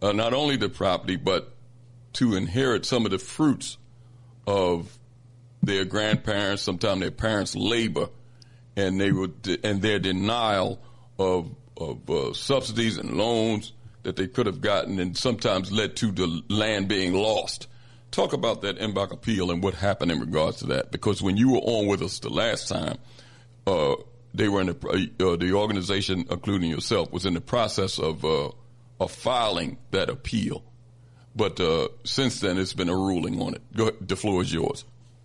not only the property, but to inherit some of the fruits of their grandparents, sometimes their parents' labor, and their denial of subsidies and loans that they could have gotten, and sometimes led to the land being lost. Talk about that en banc appeal and what happened in regards to that, because when you were on with us the last time, they were in the organization, including yourself, was in the process of filing that appeal. But since then, it's been a ruling on it. Go ahead, the floor is yours.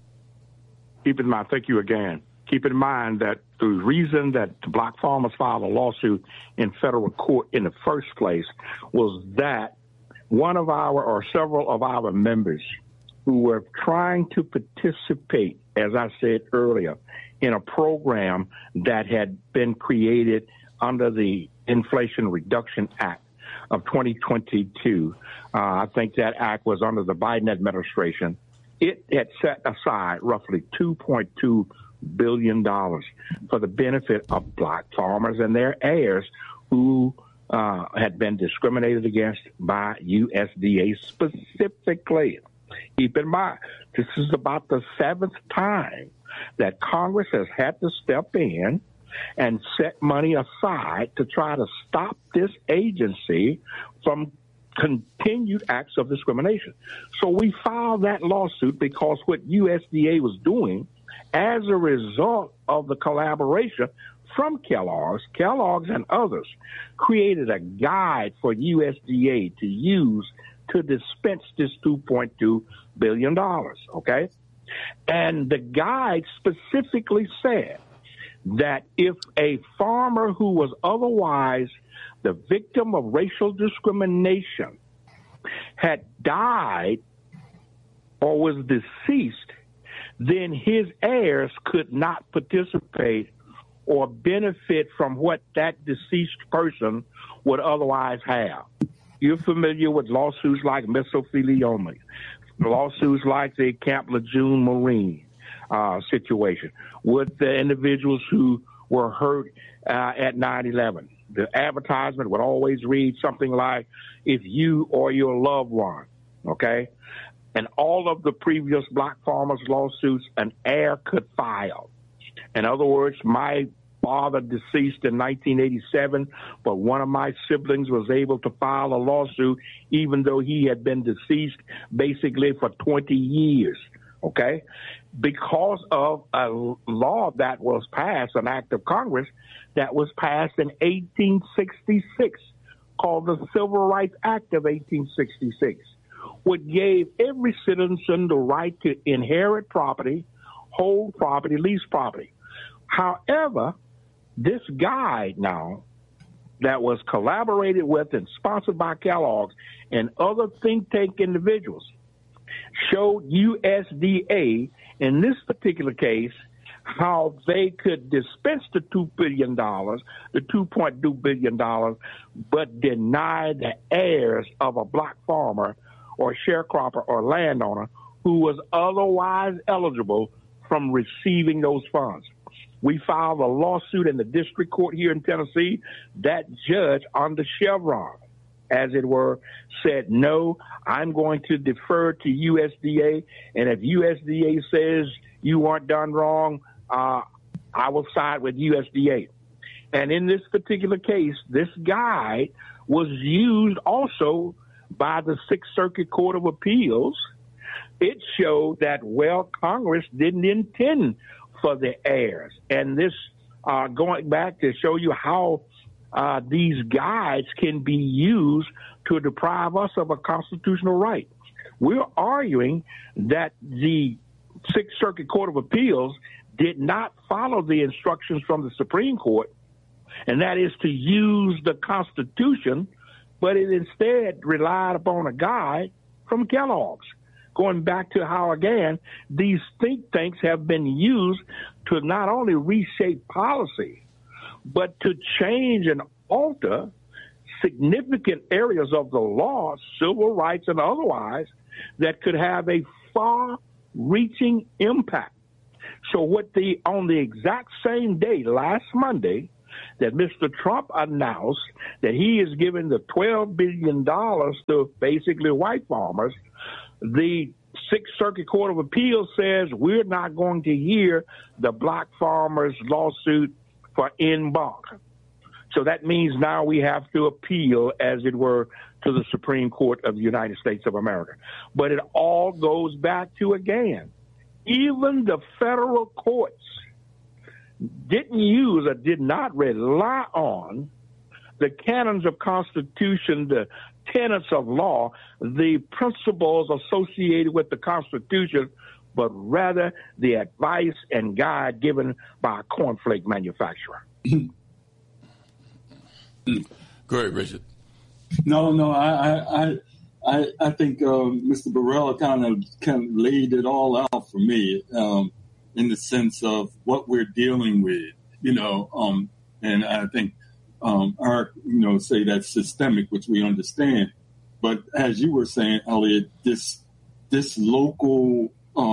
Keep in mind, thank you again. Keep in mind that the reason that the black farmers filed a lawsuit in federal court in the first place was that one of our or several of our members who were trying to participate, as I said earlier, in a program that had been created under the Inflation Reduction Act of 2022. I think that act was under the Biden administration. It had set aside roughly $2.2 billion for the benefit of black farmers and their heirs who had been discriminated against by USDA specifically. Keep in mind, this is about the seventh time that Congress has had to step in and set money aside to try to stop this agency from continued acts of discrimination. So we filed that lawsuit because what USDA was doing as a result of the collaboration from Kellogg's and others created a guide for USDA to use to dispense this $2.2 billion, okay? And the guide specifically said that if a farmer who was otherwise the victim of racial discrimination had died or was deceased, then his heirs could not participate or benefit from what that deceased person would otherwise have. You're familiar with lawsuits like mesothelioma, lawsuits like the Camp Lejeune Marine situation, with the individuals who were hurt at 9/11. The advertisement would always read something like, if you or your loved one, okay? And all of the previous black farmers' lawsuits, an heir could file. In other words, my father deceased in 1987, but one of my siblings was able to file a lawsuit even though he had been deceased basically for 20 years, okay? Because of a law that was passed, an act of Congress that was passed in 1866 called the Civil Rights Act of 1866, which gave every citizen the right to inherit property, hold property, lease property. However, this guide now that was collaborated with and sponsored by Kellogg's and other think tank individuals showed USDA in this particular case how they could dispense the $2 billion, the $2.2 billion, but deny the heirs of a black farmer or sharecropper or landowner who was otherwise eligible from receiving those funds. We filed a lawsuit in the district court here in Tennessee. That judge under Chevron, as it were, said, no, I'm going to defer to USDA. And if USDA says you weren't done wrong, I will side with USDA. And in this particular case, this guide was used also by the Sixth Circuit Court of Appeals. It showed that, well, Congress didn't intend for the heirs. And this, going back to show you how these guides can be used to deprive us of a constitutional right. We're arguing that the Sixth Circuit Court of Appeals did not follow the instructions from the Supreme Court, and that is to use the Constitution, but it instead relied upon a guide from Kellogg's. Going back to how, again, these think tanks have been used to not only reshape policy, but to change and alter significant areas of the law, civil rights and otherwise, that could have a far-reaching impact. So on the exact same day, last Monday, that Mr. Trump announced that he is giving the $12 billion to basically white farmers. The Sixth Circuit Court of Appeals says we're not going to hear the black farmers' lawsuit for en banc. So that means now we have to appeal, as it were, to the Supreme Court of the United States of America. But it all goes back to, again, even the federal courts didn't use or did not rely on the canons of Constitution, the tenets of law, the principles associated with the Constitution, but rather the advice and guide given by a cornflake manufacturer. Go ahead, Richard. No, I think Mr. Burrell kind of laid it all out for me in the sense of what we're dealing with, and I think our, say that's systemic, which we understand. But as you were saying, Elliot, this local,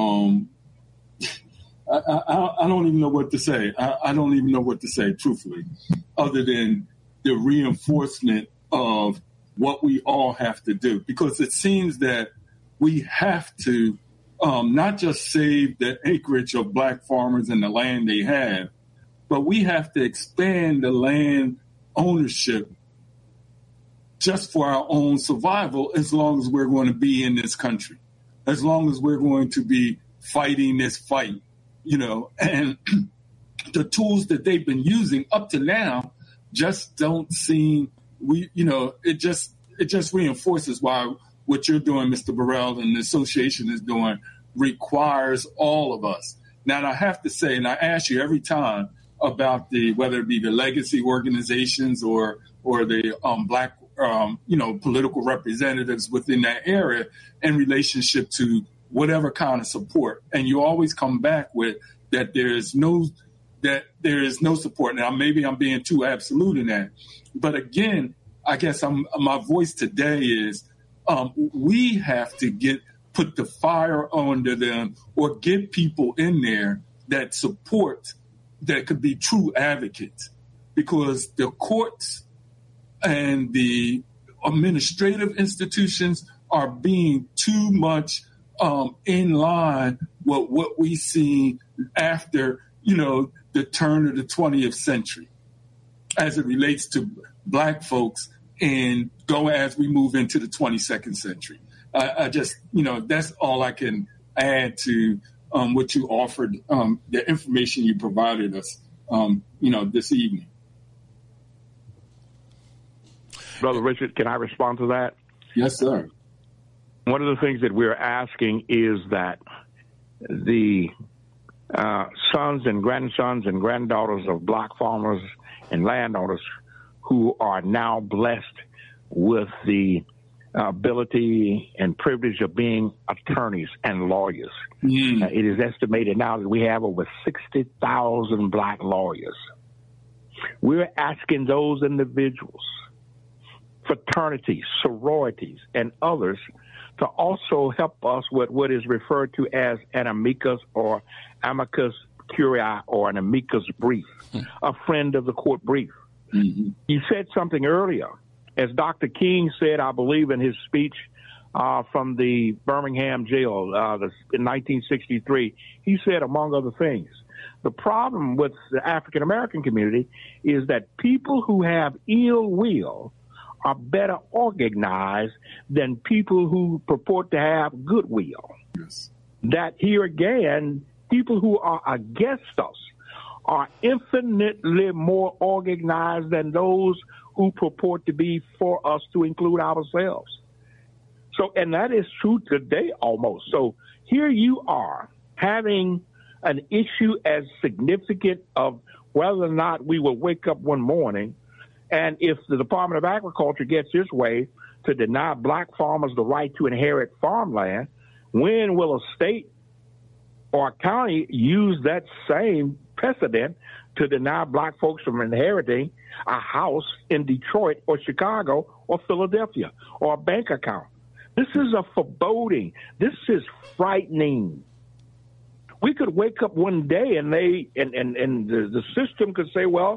I don't even know what to say. I don't even know what to say, truthfully, other than the reinforcement of what we all have to do, because it seems that we have to not just save the acreage of black farmers and the land they have, but we have to expand the land ownership just for our own survival, as long as we're going to be in this country, as long as we're going to be fighting this fight, and the tools that they've been using up to now just don't seem, it just reinforces why what you're doing, Mr. Burrell, and the association is doing requires all of us. Now, I have to say, and I ask you every time about whether it be the legacy organizations or the black, political representatives within that area in relationship to whatever kind of support. And you always come back with that there is no support. Now, maybe I'm being too absolute in that. But again, I guess my voice today is we have to put the fire under them or get people in there that support, that could be true advocates, because the courts and the administrative institutions are being too much in line with what we see after, the turn of the 20th century as it relates to black folks and go as we move into the 22nd century. I just, that's all I can add to what you offered, the information you provided us, this evening. Brother Richard, can I respond to that? Yes, sir. One of the things that we're asking is that the sons and grandsons and granddaughters of black farmers and landowners who are now blessed with the ability and privilege of being attorneys and lawyers. It is estimated now that we have over 60,000 black lawyers. We're asking those individuals, fraternities, sororities, and others to also help us with what is referred to as an amicus or amicus curiae or an amicus brief, a friend of the court brief. Mm-hmm. You said something earlier. As Dr. King said, I believe, in his speech from the Birmingham jail in 1963, he said, among other things, the problem with the African-American community is that people who have ill will are better organized than people who purport to have goodwill. Yes. That here again, people who are against us are infinitely more organized than those who purport to be for us, to include ourselves. So, and that is true today almost. So here you are having an issue as significant of whether or not we will wake up one morning, and if the Department of Agriculture gets its way to deny black farmers the right to inherit farmland, when will a state or a county use that same precedent to deny black folks from inheriting a house in Detroit or Chicago or Philadelphia or a bank account? This is a foreboding. This is frightening. We could wake up one day and the system could say, well,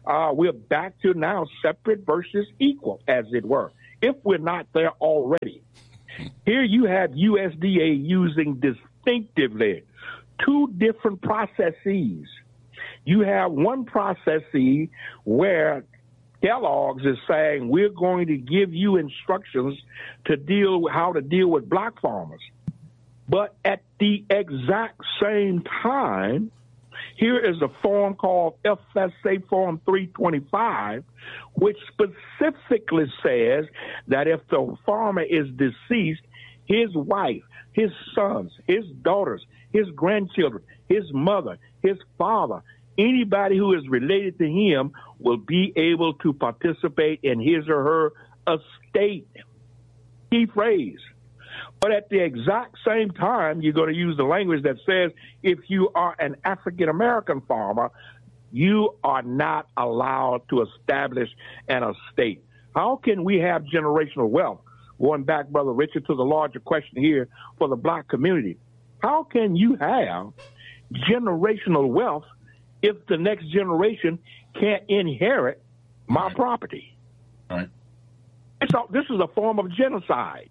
we're back to now separate versus equal, as it were, if we're not there already. Here you have USDA using distinctively two different processes. You have one process where Kellogg's is saying we're going to give you instructions to how to deal with black farmers. But at the exact same time, here is a form called FSA Form 325, which specifically says that if the farmer is deceased, his wife, his sons, his daughters, his grandchildren, his mother, his father, anybody who is related to him will be able to participate in his or her estate. Key phrase. But at the exact same time, you're going to use the language that says if you are an African-American farmer, you are not allowed to establish an estate. How can we have generational wealth? Going back, Brother Richard, to the larger question here for the black community. How can you have generational wealth if the next generation can't inherit my property? All right. This is a form of genocide.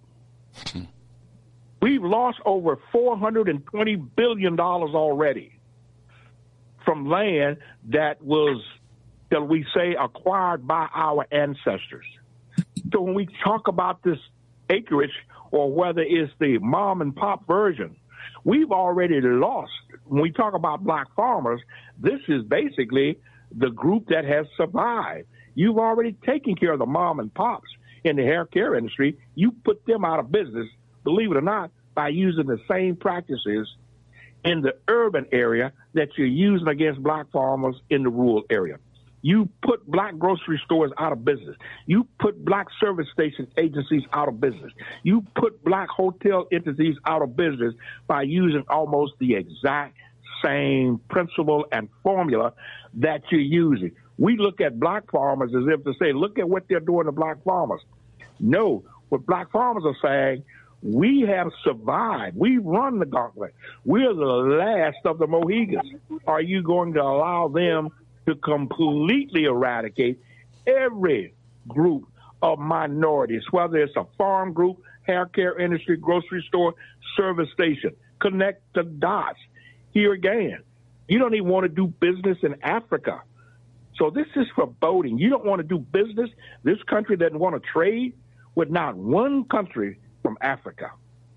We've lost over $420 billion already from land that was, shall we say, acquired by our ancestors. So when we talk about this acreage, or whether it's the mom and pop version, we've already lost. When we talk about black farmers, this is basically the group that has survived. You've already taken care of the mom and pops in the hair care industry. You put them out of business, believe it or not, by using the same practices in the urban area that you're using against black farmers in the rural area. You put black grocery stores out of business. You put black service station agencies out of business. You put black hotel entities out of business by using almost the exact same principle and formula that you're using. We look at black farmers as if to say, look at what they're doing to black farmers. No, what black farmers are saying, we have survived. We run the gauntlet. We're the last of the Mohegans. Are you going to allow them to completely eradicate every group of minorities, whether it's a farm group, hair care industry, grocery store, service station? Connect the dots. Here again, you don't even want to do business in Africa. So this is foreboding. You don't want to do business. This country doesn't want to trade with not one country from Africa.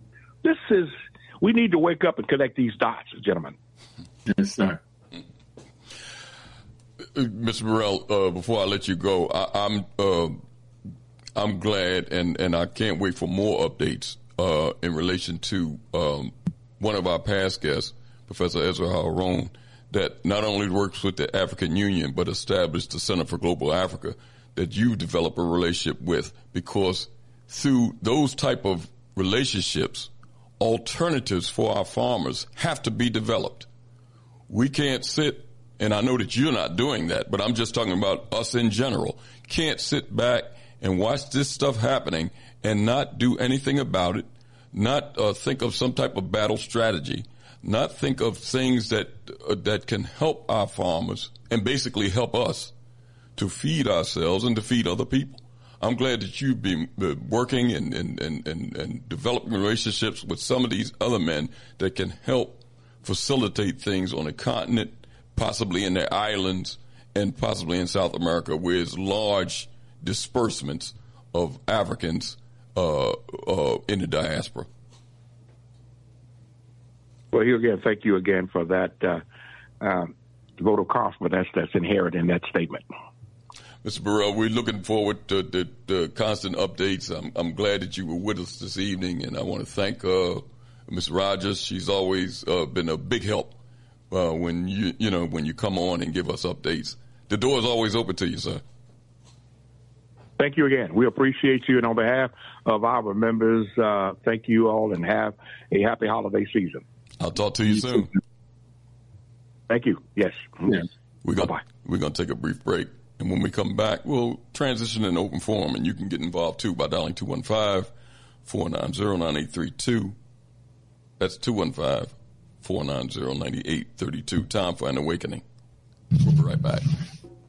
We need to wake up and connect these dots, gentlemen. Yes, sir. Mr. Burrell, before I let you go, I'm glad and I can't wait for more updates in relation to one of our past guests, Professor Ezra Harun, that not only works with the African Union but established the Center for Global Africa that you develop a relationship with, because through those type of relationships, alternatives for our farmers have to be developed. We can't sit, and I know that you're not doing that, but I'm just talking about us in general, can't sit back and watch this stuff happening and not do anything about it, not think of some type of battle strategy, not think of things that can help our farmers and basically help us to feed ourselves and to feed other people. I'm glad that you've been working and developing relationships with some of these other men that can help facilitate things on a continent, possibly in the islands, and possibly in South America, where there's large disbursements of Africans in the diaspora. Well, here again, thank you again for that vote of confidence that's inherent in that statement. Mr. Burrell, we're looking forward to the constant updates. I'm glad that you were with us this evening, and I want to thank Ms. Rogers. She's always been a big help when you come on and give us updates. The door is always open to you, sir. Thank you again. We appreciate you, and on behalf of our members, thank you all, and have a happy holiday season. I'll talk to you soon. Thank you. Yes. We're going to take a brief break. And when we come back, we'll transition in open forum, and you can get involved, too, by dialing 215-490-9832. That's 215-490-9832. Time for an awakening. We'll be right back.